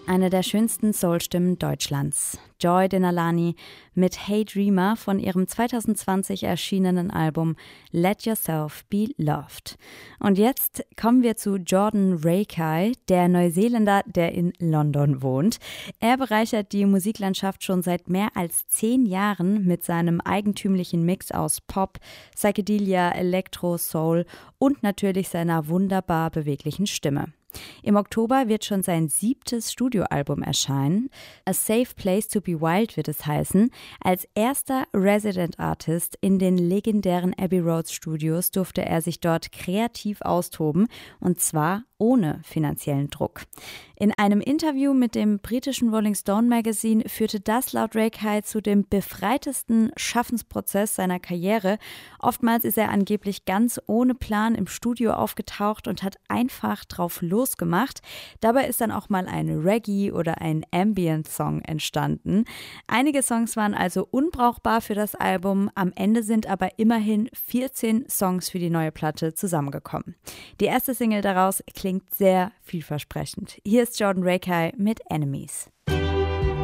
Eine der schönsten Soul-Stimmen Deutschlands. Joy Denalani mit Hey Dreamer von ihrem 2020 erschienenen Album Let Yourself Be Loved. Und jetzt kommen wir zu Jordan Rakei, der Neuseeländer, der in London wohnt. Er bereichert die Musiklandschaft schon seit mehr als 10 Jahren mit seinem eigentümlichen Mix aus Pop, Psychedelia, Elektro, Soul und natürlich seiner wunderbar beweglichen Stimme. Im Oktober wird schon sein 7. Studioalbum erscheinen. A Safe Place to Be Wild wird es heißen. Als erster Resident Artist in den legendären Abbey Road Studios durfte er sich dort kreativ austoben, und zwar ohne finanziellen Druck. In einem Interview mit dem britischen Rolling Stone Magazine führte das laut Rakei zu dem befreitesten Schaffensprozess seiner Karriere. Oftmals ist er angeblich ganz ohne Plan im Studio aufgetaucht und hat einfach drauf losgemacht. Dabei ist dann auch mal ein Reggae- oder ein Ambient-Song entstanden. Einige Songs waren also unbrauchbar für das Album, am Ende sind aber immerhin 14 Songs für die neue Platte zusammengekommen. Die erste Single daraus klingt sehr vielversprechend. Hier ist Jordan Rakei mit Enemies.